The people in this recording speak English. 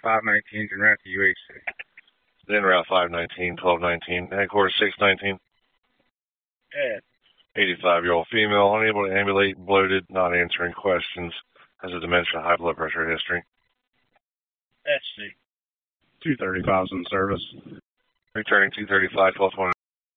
519, en route to UHC. Then Route 519, 1219, headquarters 619. Yeah. 85-year-old female, unable to ambulate, bloated, not answering questions, has a dementia, high blood pressure history. SC. 235's in service. Returning 235, 1220.